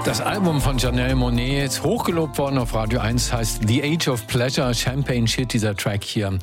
Das Album von Janelle Monáe ist hochgelobt worden auf Radio 1, heißt The Age of Pleasure, Champagne Shit, dieser Track hier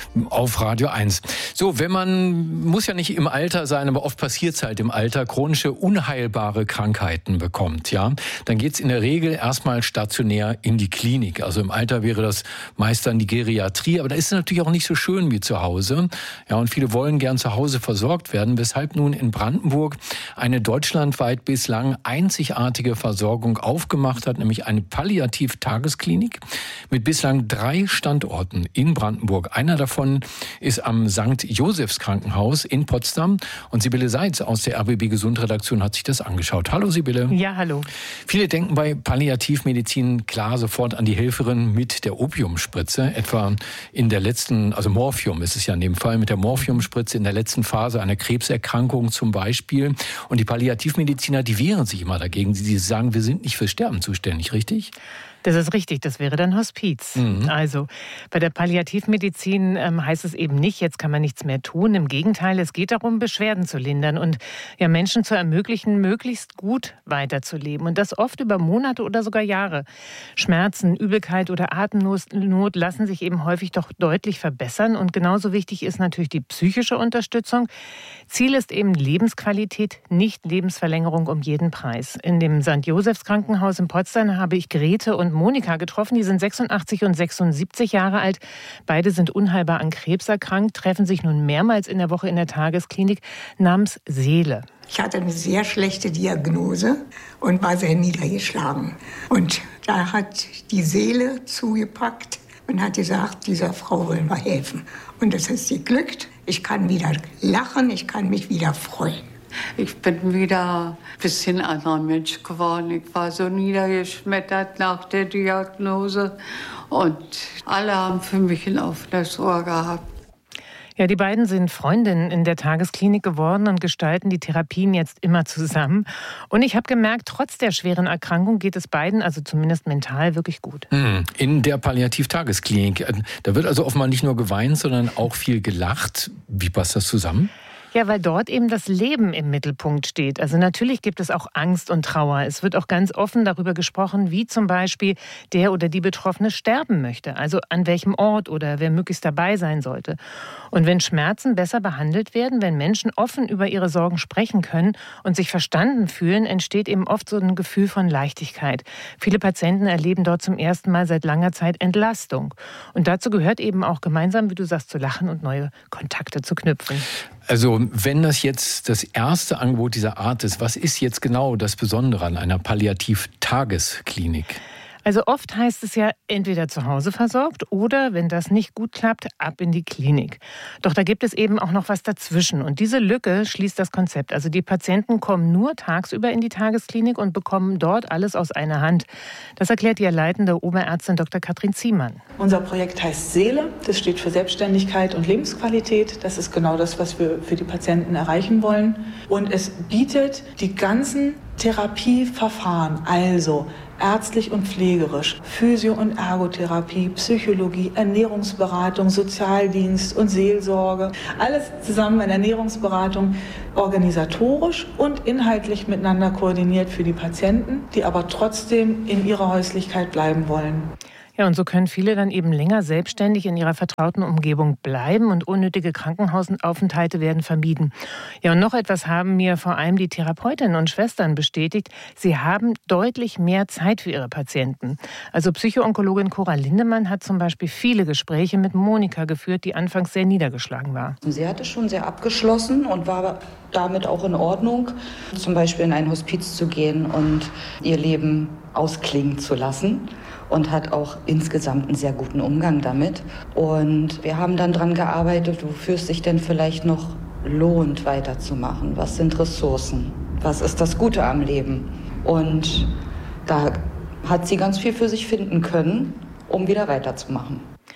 auf Radio 1. So, muss ja nicht im Alter sein, aber oft passiert es halt im Alter, chronische unheilbare Krankheiten bekommt, ja. Dann geht's in der Regel erstmal stationär in die Klinik. Also im Alter wäre das meist dann die Geriatrie, aber da ist es natürlich auch nicht so schön wie zu Hause. Ja, und viele wollen gern zu Hause versorgt werden, weshalb nun in Brandenburg eine deutschlandweit bislang einzigartige Versorgung aufgemacht hat, nämlich eine Palliativ-Tagesklinik mit bislang 3 Standorten in Brandenburg. Einer davon ist am St. Josephs Krankenhaus in Potsdam. Und Sibylle Seitz aus der RBB Gesundredaktion hat sich das angeschaut. Hallo Sibylle. Ja, hallo. Viele denken bei Palliativmedizin klar sofort an die Helferin mit der Opiumspritze, etwa in der letzten, also Morphium ist es ja in dem Fall, mit der Morphiumspritze in der letzten Phase einer Krebserkrankung zum Beispiel. Und die Palliativmediziner, die wehren sich immer dagegen. Sie sagen, wir sind nicht für Sterben zuständig, richtig? Das ist richtig, das wäre dann Hospiz. Also bei der Palliativmedizin heißt es eben nicht, jetzt kann man nichts mehr tun. Im Gegenteil, es geht darum, Beschwerden zu lindern und ja, Menschen zu ermöglichen, möglichst gut weiterzuleben. Und das oft über Monate oder sogar Jahre. Schmerzen, Übelkeit oder Atemnot lassen sich eben häufig doch deutlich verbessern. Und genauso wichtig ist natürlich die psychische Unterstützung. Ziel ist eben Lebensqualität, nicht Lebensverlängerung um jeden Preis. In dem St. Josephs Krankenhaus in Potsdam habe ich Grete und Monika getroffen. Die sind 86 und 76 Jahre alt. Beide sind unheilbar an Krebs erkrankt, treffen sich nun mehrmals in der Woche in der Tagesklinik namens Seele. Ich hatte eine sehr schlechte Diagnose und war sehr niedergeschlagen. Und da hat die Seele zugepackt und hat gesagt, dieser Frau wollen wir helfen. Und das ist geglückt. Ich kann wieder lachen, ich kann mich wieder freuen. Ich bin wieder ein bisschen anderer Mensch geworden. Ich war so niedergeschmettert nach der Diagnose. Und alle haben für mich ein offenes Ohr gehabt. Ja, die beiden sind Freundinnen in der Tagesklinik geworden und gestalten die Therapien jetzt immer zusammen. Und ich habe gemerkt, trotz der schweren Erkrankung geht es beiden, also zumindest mental, wirklich gut. In der Palliativ-Tagesklinik, da wird also offenbar nicht nur geweint, sondern auch viel gelacht. Wie passt das zusammen? Ja, weil dort eben das Leben im Mittelpunkt steht. Also natürlich gibt es auch Angst und Trauer. Es wird auch ganz offen darüber gesprochen, wie zum Beispiel der oder die Betroffene sterben möchte. Also an welchem Ort oder wer möglichst dabei sein sollte. Und wenn Schmerzen besser behandelt werden, wenn Menschen offen über ihre Sorgen sprechen können und sich verstanden fühlen, entsteht eben oft so ein Gefühl von Leichtigkeit. Viele Patienten erleben dort zum ersten Mal seit langer Zeit Entlastung. Und dazu gehört eben auch gemeinsam, wie du sagst, zu lachen und neue Kontakte zu knüpfen. Also wenn das jetzt das erste Angebot dieser Art ist, was ist jetzt genau das Besondere an einer Palliativ-Tagesklinik? Also oft heißt es ja, entweder zu Hause versorgt oder, wenn das nicht gut klappt, ab in die Klinik. Doch da gibt es eben auch noch was dazwischen. Und diese Lücke schließt das Konzept. Also die Patienten kommen nur tagsüber in die Tagesklinik und bekommen dort alles aus einer Hand. Das erklärt die leitende Oberärztin Dr. Katrin Ziemann. Unser Projekt heißt Seele. Das steht für Selbstständigkeit und Lebensqualität. Das ist genau das, was wir für die Patienten erreichen wollen. Und es bietet die ganzen Therapieverfahren, also ärztlich und pflegerisch, Physio- und Ergotherapie, Psychologie, Ernährungsberatung, Sozialdienst und Seelsorge. Alles zusammen in Ernährungsberatung, organisatorisch und inhaltlich miteinander koordiniert für die Patienten, die aber trotzdem in ihrer Häuslichkeit bleiben wollen. Ja, und so können viele dann eben länger selbstständig in ihrer vertrauten Umgebung bleiben und unnötige Krankenhausaufenthalte werden vermieden. Ja, und noch etwas haben mir vor allem die Therapeutinnen und Schwestern bestätigt. Sie haben deutlich mehr Zeit für ihre Patienten. Also Psychoonkologin Cora Lindemann hat zum Beispiel viele Gespräche mit Monika geführt, die anfangs sehr niedergeschlagen war. Sie hatte schon sehr abgeschlossen und war damit auch in Ordnung, zum Beispiel in ein Hospiz zu gehen und ihr Leben ausklingen zu lassen. Und hat auch insgesamt einen sehr guten Umgang damit. Und wir haben dann daran gearbeitet, wofür es sich denn vielleicht noch lohnt, weiterzumachen. Was sind Ressourcen? Was ist das Gute am Leben? Und da hat sie ganz viel für sich finden können, um wieder weiterzumachen.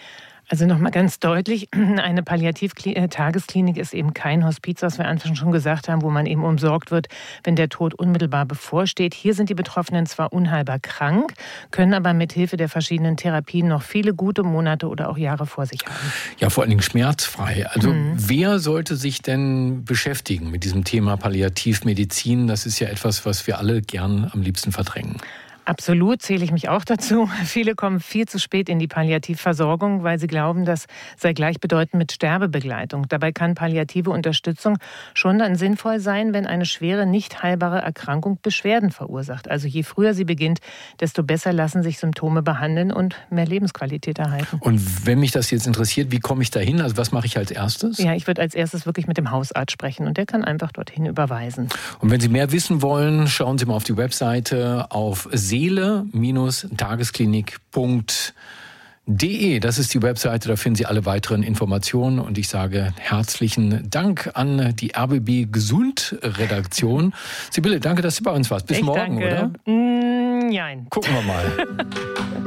Also nochmal ganz deutlich, eine Palliativ-Tagesklinik ist eben kein Hospiz, was wir anfangs schon gesagt haben, wo man eben umsorgt wird, wenn der Tod unmittelbar bevorsteht. Hier sind die Betroffenen zwar unheilbar krank, können aber mit Hilfe der verschiedenen Therapien noch viele gute Monate oder auch Jahre vor sich haben. Ja, vor allen Dingen schmerzfrei. Also wer sollte sich denn beschäftigen mit diesem Thema Palliativmedizin? Das ist ja etwas, was wir alle gern am liebsten verdrängen. Absolut, zähle ich mich auch dazu. Viele kommen viel zu spät in die Palliativversorgung, weil sie glauben, das sei gleichbedeutend mit Sterbebegleitung. Dabei kann palliative Unterstützung schon dann sinnvoll sein, wenn eine schwere, nicht heilbare Erkrankung Beschwerden verursacht. Also je früher sie beginnt, desto besser lassen sich Symptome behandeln und mehr Lebensqualität erhalten. Und wenn mich das jetzt interessiert, wie komme ich da hin? Also was mache ich als erstes? Ja, ich würde als erstes wirklich mit dem Hausarzt sprechen und der kann einfach dorthin überweisen. Und wenn Sie mehr wissen wollen, schauen Sie mal auf die Webseite auf seele-tagesklinik.de. Das ist die Webseite, da finden Sie alle weiteren Informationen. Und ich sage herzlichen Dank an die RBB Gesund Redaktion. Sibylle, danke, dass du bei uns warst. Bis morgen, danke. oder? Nein. Gucken wir mal.